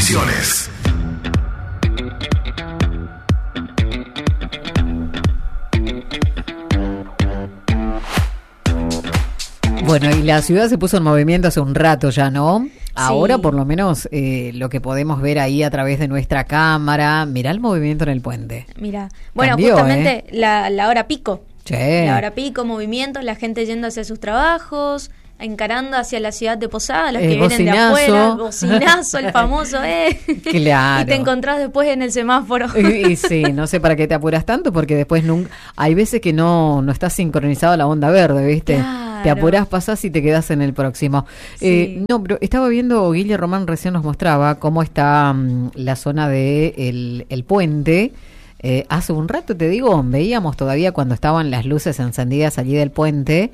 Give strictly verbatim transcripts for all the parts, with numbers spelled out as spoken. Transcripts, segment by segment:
Condiciones. Bueno, y la ciudad se puso en movimiento hace un rato ya, ¿no? Ahora Sí. por lo menos eh, lo que podemos ver ahí a través de nuestra cámara, mirá el movimiento en el puente. Mira, bueno, Cambió, justamente ¿eh? la, la hora pico. Sí. La hora pico, movimientos, la gente yendo hacia sus trabajos, encarando hacia la ciudad de Posada, los Eh, que vienen de bocinazo. afuera, bocinazo, el famoso, ¿eh? Claro. Y te encontrás después en el semáforo. Y, y sí, no sé para qué te apuras tanto, porque después nunca, hay veces que no, no está sincronizada la onda verde, ¿viste? Claro. Te apurás, pasás y te quedás en el próximo. Sí. Eh, no, pero estaba viendo, Guille Román recién nos mostraba cómo está mm, la zona de el, el puente. Eh, hace un rato, te digo, veíamos todavía cuando estaban las luces encendidas allí del puente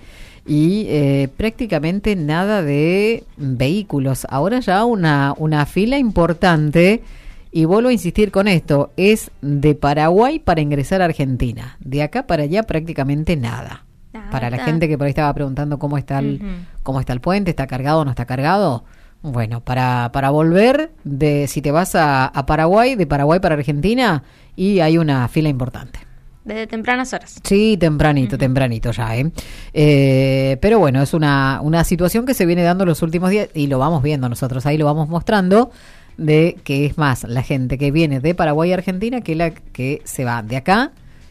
y eh, prácticamente nada de vehículos. Ahora ya una, una fila importante, y vuelvo a insistir con esto, es de Paraguay para ingresar a Argentina. De acá para allá prácticamente nada. Nada. Para la gente que por ahí estaba preguntando cómo está el, Ujú. cómo está el puente, ¿está cargado o no está cargado? Bueno, para, para volver, de si te vas a, a Paraguay, de Paraguay para Argentina, y hay una fila importante. Desde tempranas horas. Sí, tempranito, uh-huh. tempranito ya, ¿eh? ¿eh? Pero bueno, es una, una situación que se viene dando los últimos días y lo vamos viendo nosotros, ahí lo vamos mostrando, de que es más la gente que viene de Paraguay a Argentina que la que se va de acá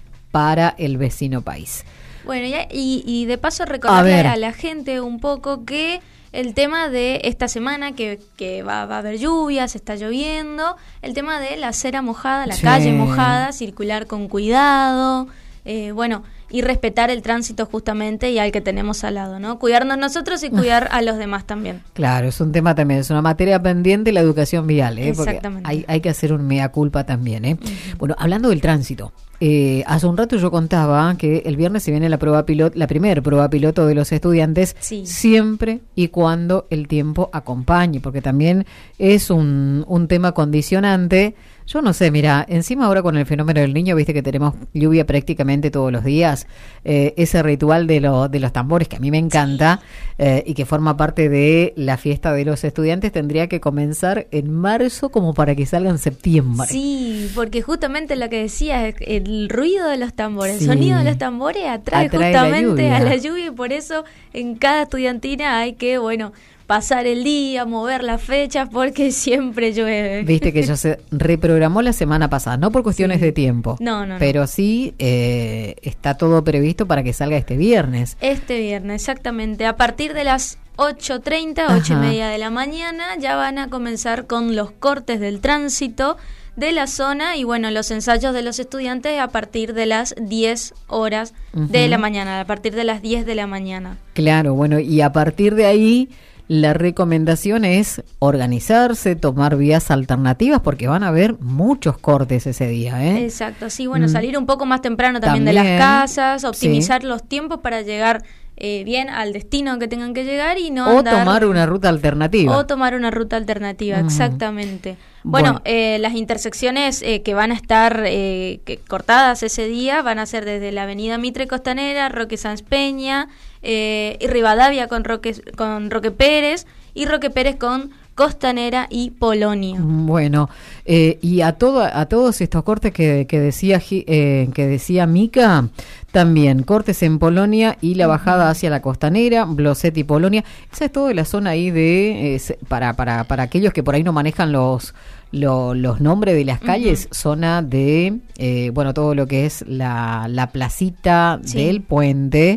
para el vecino país. Bueno, ya, y, y de paso recordarle a, a la gente un poco que el tema de esta semana, que, que va, va a haber lluvias, está lloviendo, el tema de la acera mojada, la sí. calle mojada, circular con cuidado, eh, bueno, y respetar el tránsito justamente y al que tenemos al lado, ¿no? Cuidarnos nosotros y cuidar a los demás también. Claro, es un tema también, es una materia pendiente la educación vial, ¿eh? Exactamente. Porque hay, hay que hacer un mea culpa también, ¿eh? Uh-huh. Bueno, hablando del tránsito, eh, hace un rato yo contaba que el viernes se viene la prueba piloto, la primer prueba piloto de los estudiantes, sí. siempre y cuando el tiempo acompañe, porque también es un, un tema condicionante. Yo no sé, mira, encima ahora con el fenómeno del Niño, viste que tenemos lluvia prácticamente todos los días, eh, ese ritual de, lo, de los tambores que a mí me encanta, eh, y que forma parte de la fiesta de los estudiantes, tendría que comenzar en marzo como para que salga en septiembre. Sí, porque justamente lo que decía, el ruido de los tambores, sí. el sonido de los tambores atrae, atrae justamente la a la lluvia, y por eso en cada estudiantina hay que, bueno, pasar el día, mover las fechas, porque siempre llueve. Viste que ya se reprogramó la semana pasada, no por cuestiones sí. de tiempo, no, no, pero no. sí eh, está todo previsto para que salga este viernes. Este viernes, exactamente. A partir de las ocho treinta, ocho y media de la mañana, ya van a comenzar con los cortes del tránsito de la zona y, bueno, los ensayos de los estudiantes a partir de las diez horas uh-huh. de la mañana, a partir de las diez de la mañana. Claro, bueno, y a partir de ahí la recomendación es organizarse, tomar vías alternativas, porque van a haber muchos cortes ese día, ¿eh? Exacto, sí, bueno, mm. salir un poco más temprano también, también de las casas, optimizar sí. los tiempos para llegar eh, bien al destino que tengan que llegar y no o andar... tomar una ruta alternativa. O tomar una ruta alternativa, mm. exactamente. Bueno, bueno eh, las intersecciones eh, que van a estar eh, que, cortadas ese día van a ser desde la avenida Mitre Costanera, Roque Sáenz Peña, eh, y Rivadavia con Roque, con Roque Pérez, y Roque Pérez con Costanera y Polonia. Bueno, eh, y a todo a todos estos cortes que, que decía eh, que decía Mica, también cortes en Polonia y la bajada hacia la Costanera, Bloset y Polonia. Esa es toda la zona ahí de eh, para para para aquellos que por ahí no manejan los lo, los nombres de las calles, uh-huh. zona de eh, bueno, todo lo que es la la placita sí. del puente.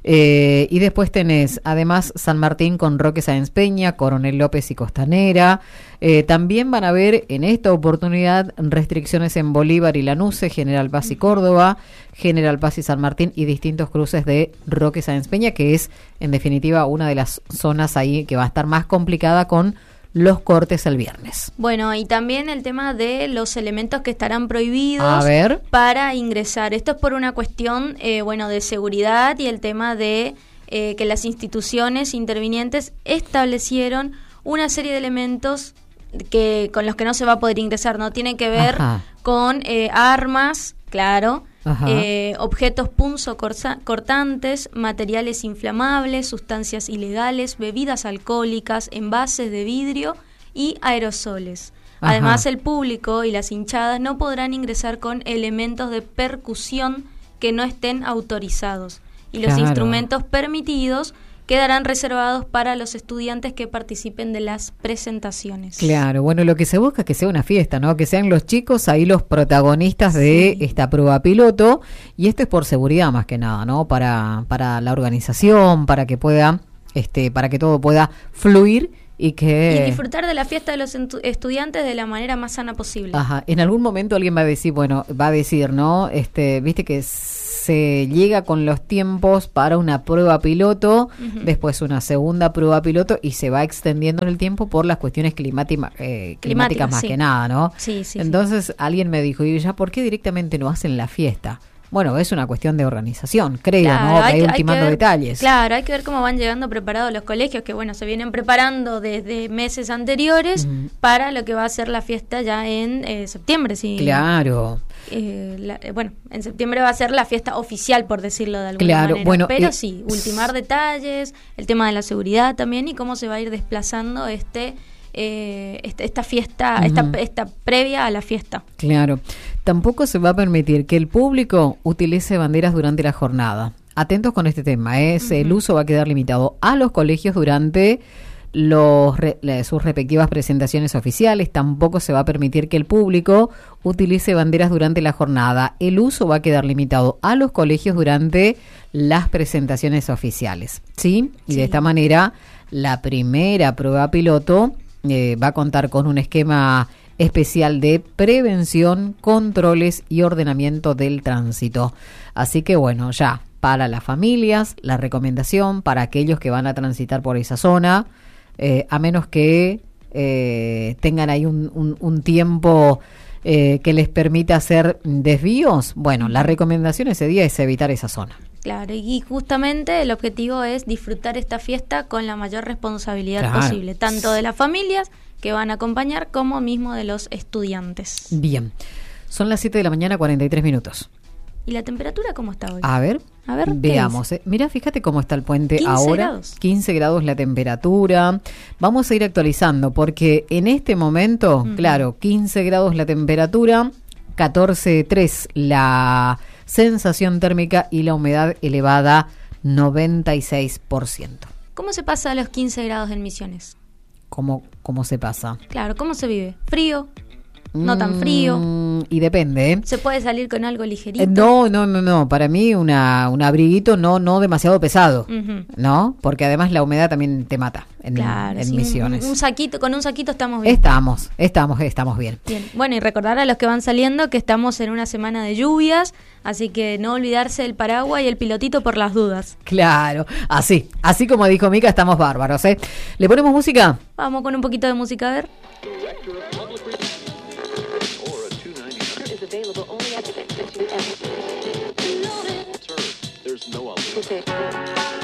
Eh, y después tenés además San Martín con Roque Sáenz Peña, Coronel López y Costanera. Eh, también van a haber en esta oportunidad restricciones en Bolívar y Lanús, General Paz y Córdoba, General Paz y San Martín, y distintos cruces de Roque Sáenz Peña, que es en definitiva una de las zonas ahí que va a estar más complicada con los cortes el viernes. Bueno, y también el tema de los elementos que estarán prohibidos a ver. para ingresar. Esto es por una cuestión, eh, bueno, de seguridad y el tema de eh, que las instituciones intervinientes establecieron una serie de elementos que con los que no se va a poder ingresar, ¿no? Tienen que ver Ajá. con eh, armas, claro, eh, objetos punzocortantes, materiales inflamables, sustancias ilegales, bebidas alcohólicas, envases de vidrio y aerosoles. Ajá. Además, el público y las hinchadas no podrán ingresar con elementos de percusión que no estén autorizados. Y los Claro. instrumentos permitidos quedarán reservados para los estudiantes que participen de las presentaciones. Claro, bueno, lo que se busca es que sea una fiesta, ¿no? Que sean los chicos ahí los protagonistas de Sí. esta prueba piloto, y esto es por seguridad más que nada, ¿no? Para para la organización, para que pueda este para que todo pueda fluir y que Y disfrutar de la fiesta de los entu- estudiantes de la manera más sana posible. Ajá, en algún momento alguien va a decir, bueno, va a decir, ¿no? Este, viste que se llega con los tiempos para una prueba piloto, Ujú. después una segunda prueba piloto y se va extendiendo en el tiempo por las cuestiones climátima- eh, climáticas Climáticas, más sí. que nada, ¿no? Sí, sí, sí. Entonces alguien me dijo, ¿y ya por qué directamente no hacen la fiesta? Bueno, es una cuestión de organización, creo, Claro, ¿no? Que hay hay que- hay ultimando que ver- detalles. Claro, hay que ver cómo van llegando preparados los colegios, que bueno, se vienen preparando desde meses anteriores Ujú. para lo que va a ser la fiesta ya en eh, septiembre. Sí. Claro. Eh, la- eh, bueno, en septiembre va a ser la fiesta oficial, por decirlo de alguna Claro, manera. bueno, Pero eh, sí, ultimar detalles, el tema de la seguridad también y cómo se va a ir desplazando este, eh, este- esta fiesta, Ujú. esta, esta previa a la fiesta. Claro. Tampoco se va a permitir que el público utilice banderas durante la jornada. Atentos con este tema, ¿eh? Ujú. El uso va a quedar limitado a los colegios durante los re- la- sus respectivas presentaciones oficiales. Tampoco se va a permitir que el público utilice banderas durante la jornada. El uso va a quedar limitado a los colegios durante las presentaciones oficiales, ¿sí? Y Sí. de esta manera, la primera prueba piloto eh, va a contar con un esquema especial de prevención, controles y ordenamiento del tránsito. Así que bueno, ya para las familias, la recomendación para aquellos que van a transitar por esa zona, eh, a menos que eh, tengan ahí un, un, un tiempo eh, que les permita hacer desvíos, bueno, la recomendación ese día es evitar esa zona. Claro, y justamente el objetivo es disfrutar esta fiesta con la mayor responsabilidad Claro. posible, tanto de las familias que van a acompañar como mismo de los estudiantes. Bien, son las siete de la mañana, cuarenta y tres minutos. ¿Y la temperatura cómo está hoy? A ver, A ver, ¿qué veamos. Eh. Mira, fíjate cómo está el puente quince ahora. grados. quince grados la temperatura. Vamos a ir actualizando porque en este momento, Ujú. claro, quince grados la temperatura, catorce punto tres la sensación térmica y la humedad elevada noventa y seis por ciento. ¿Cómo se pasa a los quince grados en Misiones? ¿Cómo, cómo se pasa? Claro, ¿cómo se vive? ¿Frío? ¿No tan frío? Mm, y depende, ¿eh? ¿Se puede salir con algo ligerito? Eh, No, no, no, no. Para mí una, un abriguito no, no demasiado pesado, Ujú. ¿no? Porque además la humedad también te mata en, Claro, en sí, un- Misiones. Un, un saquito, con un saquito estamos bien. Estamos, estamos, estamos bien. Bien. Bueno, y recordar a los que van saliendo que estamos en una semana de lluvias, así que no olvidarse del paraguas y el pilotito por las dudas. Claro, así, así como dijo Mica, estamos bárbaros, ¿eh? ¿Le ponemos música? Vamos con un poquito de música, a ver. Is available only at the Sir, there's no other.